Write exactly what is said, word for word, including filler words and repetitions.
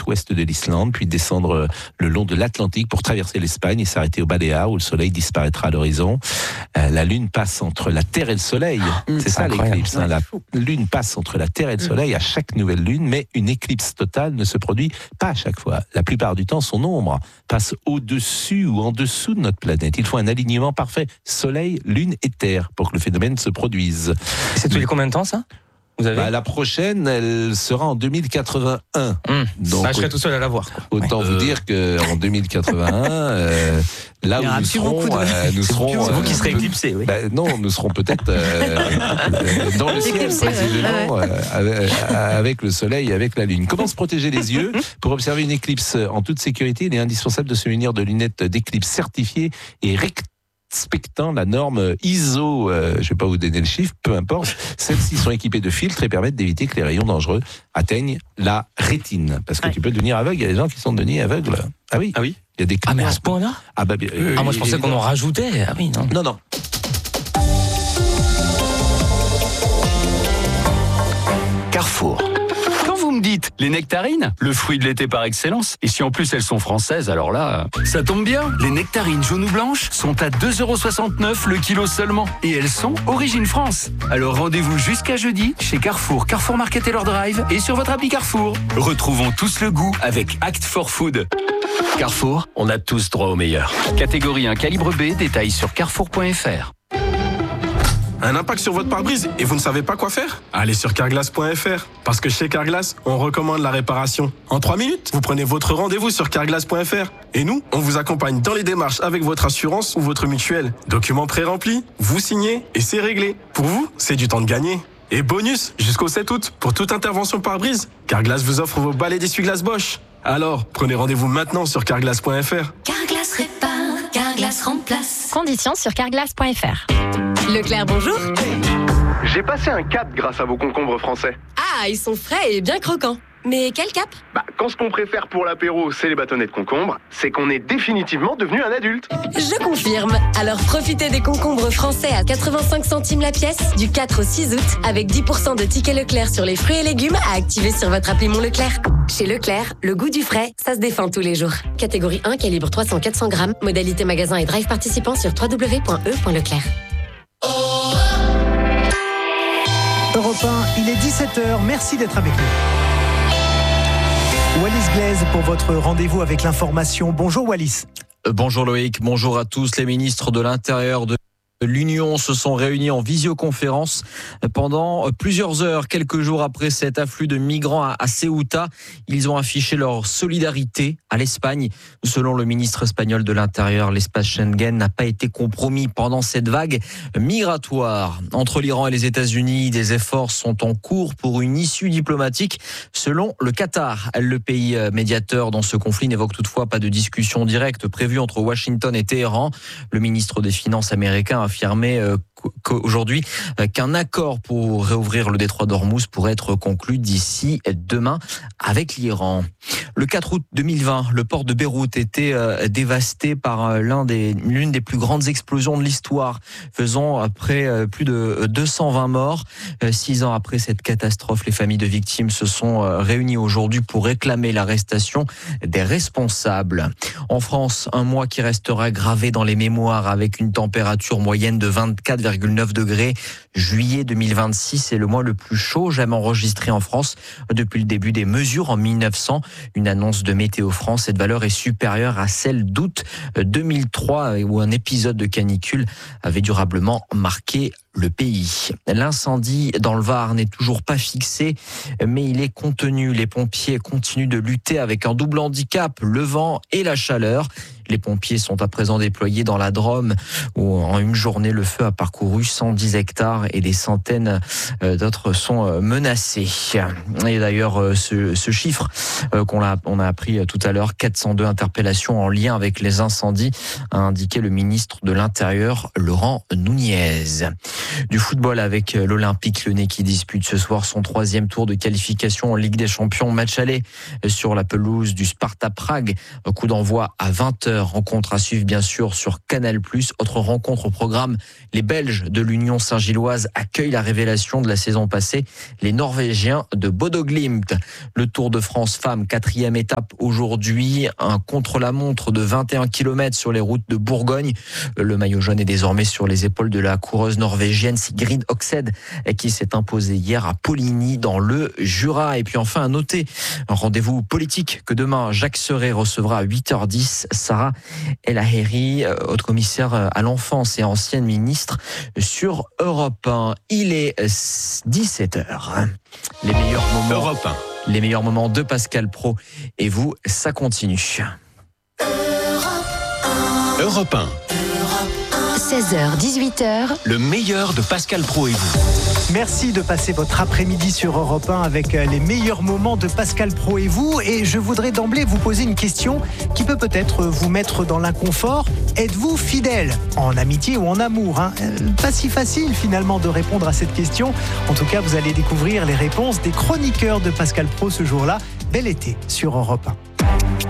ouest de l'Islande, puis descendre le long de l'Atlantique pour traverser l'Espagne et s'arrêter aux Baléares où le soleil disparaîtra à l'horizon. Euh, la lune passe entre la Terre et le soleil. Mmh, c'est ça incroyable. L'éclipse. Hein. La lune passe entre la Terre et le soleil à chaque nouvelle lune, mais une éclipse totale ne se produit pas à chaque fois. La plupart du temps, son ombre passe au-dessus ou en dessous de notre planète. Il faut un alignement parfait soleil, lune et terre pour que le phénomène se produise. C'est tous les combien de temps ça ? Vous avez bah, la prochaine, elle sera en deux mille quatre-vingt-un. Mmh. Donc, bah, je serai tout seul à la voir. Quoi. Autant ouais. vous euh... dire qu'en deux mille quatre-vingt-un, euh, là où nous serons, de... euh, nous serons, c'est vous qui serez éclipsés, oui. Bah, non, nous serons peut-être euh, dans le ciel précisément, ouais. euh, avec, avec le soleil et avec la lune. Comment se protéger les yeux ? Pour observer une éclipse en toute sécurité, il est indispensable de se munir de lunettes d'éclipse certifiées et rectangulaires. Respectant la norme I S O, euh, je ne vais pas vous donner le chiffre, peu importe, celles-ci sont équipées de filtres et permettent d'éviter que les rayons dangereux atteignent la rétine. Parce que ouais. tu peux devenir aveugle, il y a des gens qui sont devenus aveugles. Ah oui, ah oui. Il y a des ah mais à ce point-là Ah bah euh, ah moi je pensais évidemment. qu'on en rajoutait. Ah oui, non. Non, non. Carrefour. Vous me dites, les nectarines, le fruit de l'été par excellence. Et si en plus elles sont françaises, alors là, ça tombe bien. Les nectarines jaunes ou blanches sont à deux euros soixante-neuf le kilo seulement. Et elles sont origine France. Alors rendez-vous jusqu'à jeudi chez Carrefour, Carrefour Market et leur Drive et sur votre appli Carrefour. Retrouvons tous le goût avec Act for Food. Carrefour, on a tous droit au meilleur. Catégorie un calibre B, détails sur carrefour point f r. Un impact sur votre pare-brise et vous ne savez pas quoi faire ? Allez sur carglass point f r. Parce que chez Carglass, on recommande la réparation. En trois minutes, vous prenez votre rendez-vous sur carglass point f r. Et nous, on vous accompagne dans les démarches avec votre assurance ou votre mutuelle. Documents pré-remplis, vous signez et c'est réglé. Pour vous, c'est du temps de gagner. Et bonus, jusqu'au sept août, pour toute intervention pare-brise, Carglass vous offre vos balais d'essuie-glace Bosch. Alors, prenez rendez-vous maintenant sur carglass point f r. Carglass répare, Carglass remplace. Conditions sur carglass point f r. Leclerc, bonjour. J'ai passé un cap grâce à vos concombres français. Ah, ils sont frais et bien croquants. Mais quel cap ? Bah, quand ce qu'on préfère pour l'apéro, c'est les bâtonnets de concombre, c'est qu'on est définitivement devenu un adulte. Je confirme. Alors profitez des concombres français à quatre-vingt-cinq centimes la pièce du quatre au six août avec dix pour cent de tickets Leclerc sur les fruits et légumes à activer sur votre appli Mon Leclerc. Chez Leclerc, le goût du frais, ça se défend tous les jours. Catégorie un, calibre trois cents à quatre cents grammes. Modalité magasin et drive participant sur w w w point e point leclerc. Europe un, il est dix-sept heures, merci d'être avec nous. Wallis Glaise pour votre rendez-vous avec l'information. Bonjour Wallis. Euh, bonjour Loïc, bonjour à tous. Les ministres de l'Intérieur de l'Union se sont réunis en visioconférence pendant plusieurs heures, quelques jours après cet afflux de migrants à Ceuta. Ils ont affiché leur solidarité à l'Espagne. Selon le ministre espagnol de l'Intérieur, l'espace Schengen n'a pas été compromis pendant cette vague migratoire. Entre l'Iran et les États-Unis, des efforts sont en cours pour une issue diplomatique. Selon le Qatar, le pays médiateur dans ce conflit n'évoque toutefois pas de discussion directe prévue entre Washington et Téhéran. Le ministre des Finances américain a affirmé aujourd'hui qu'un accord pour réouvrir le détroit d'Ormuz pourrait être conclu d'ici demain avec l'Iran. Le quatre août deux mille vingt, le port de Beyrouth était dévasté par l'un des, l'une des plus grandes explosions de l'histoire, faisant après plus de deux cent vingt morts. Six ans après cette catastrophe, les familles de victimes se sont réunies aujourd'hui pour réclamer l'arrestation des responsables. En France, un mois qui restera gravé dans les mémoires avec une température moyenne de vingt-quatre virgule neuf degrés. Juillet deux mille vingt-six est le mois le plus chaud jamais enregistré en France depuis le début des mesures en mille neuf cents. Une annonce de Météo France, cette valeur est supérieure à celle d'août deux mille trois où un épisode de canicule avait durablement marqué le pays. L'incendie dans le Var n'est toujours pas fixé, mais il est contenu. Les pompiers continuent de lutter avec un double handicap, le vent et la chaleur. Les pompiers sont à présent déployés dans la Drôme où en une journée, le feu a parcouru cent dix hectares et des centaines d'autres sont menacés. Et d'ailleurs, ce, ce chiffre qu'on a, on a appris tout à l'heure, quatre cent deux interpellations en lien avec les incendies, a indiqué le ministre de l'Intérieur, Laurent Nunez. Du football avec l'Olympique Lyonnais qui dispute ce soir son troisième tour de qualification en Ligue des Champions. Match aller sur la pelouse du Sparta Prague. Coup d'envoi à vingt heures. heures. Rencontre à suivre bien sûr sur Canal plus. Autre rencontre au programme, les Belges de l'Union Saint-Gilloise accueillent la révélation de la saison passée, les Norvégiens de Bodo Glimt. Le Tour de France femmes, quatrième étape aujourd'hui, un contre-la-montre de vingt et un kilomètres sur les routes de Bourgogne. Le maillot jaune est désormais sur les épaules de la coureuse norvégienne Sigrid Oxed qui s'est imposée hier à Poligny dans le Jura. Et puis enfin à noter un rendez-vous politique que demain Jacques Serret recevra à huit heures dix Sarah El Haïry, haute commissaire à l'enfance et ancienne ministre sur Europe un. Il est dix-sept heures. Les meilleurs moments, Europe un. Les meilleurs moments de Pascal Praud et vous, ça continue. Europe un. seize heures, dix-huit heures. Le meilleur de Pascal Praud et vous. Merci de passer votre après-midi sur Europe un avec les meilleurs moments de Pascal Praud et vous. Et je voudrais d'emblée vous poser une question qui peut peut-être vous mettre dans l'inconfort. Êtes-vous fidèle en amitié ou en amour, hein? Pas si facile finalement de répondre à cette question. En tout cas, vous allez découvrir les réponses des chroniqueurs de Pascal Praud ce jour-là. Bel été sur Europe un.